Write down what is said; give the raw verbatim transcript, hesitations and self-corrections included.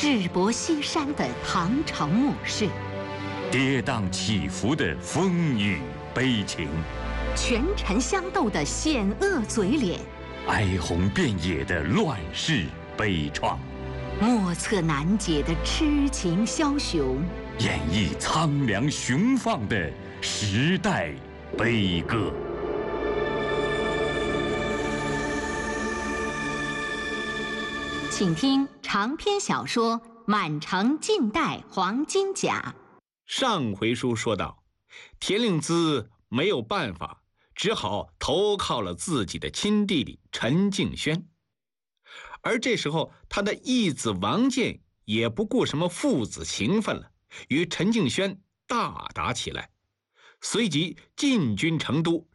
智薄西山的唐朝末世， 跌宕起伏的风雨悲情， 权臣相斗的险恶嘴脸， 哀鸿遍野的乱世悲怆， 莫测难解的痴情枭雄， 演绎苍凉雄放的时代悲歌。 请听长篇小说《满城尽带黄金甲》。 上回书说到，田令孜没有办法，只好投靠了自己的亲弟弟陈敬轩。而这时候，他的义子王建也不顾什么父子情分了，与陈敬轩大打起来，随即进军成都，